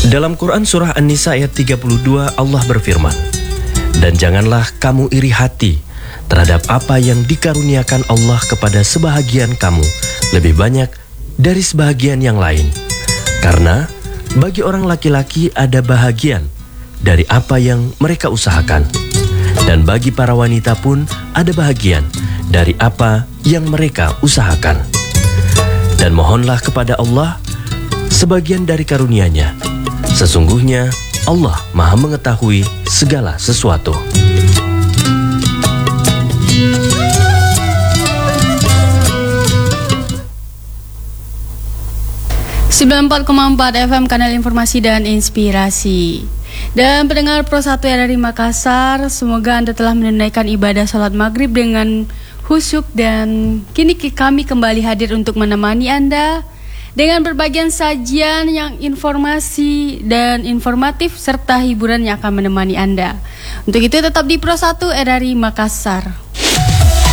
Dalam Quran surah An-Nisa ayat 32 Allah berfirman, "Dan janganlah kamu iri hati terhadap apa yang dikaruniakan Allah kepada sebahagian kamu lebih banyak dari sebahagian yang lain. Karena bagi orang laki-laki ada bahagian dari apa yang mereka usahakan. Dan bagi para wanita pun ada bahagian dari apa yang mereka usahakan. Dan mohonlah kepada Allah sebagian dari karunia-Nya. Sesungguhnya Allah Maha mengetahui segala sesuatu." 94,4 FM Kanal Informasi dan Inspirasi. Dan pendengar Pro 1 RRI Makassar, semoga Anda telah menunaikan ibadah salat maghrib dengan khusyuk, dan kini kami kembali hadir untuk menemani Anda dengan berbagai sajian yang informasi dan informatif serta hiburan yang akan menemani Anda. Untuk itu tetap di Pro 1 RRI Makassar.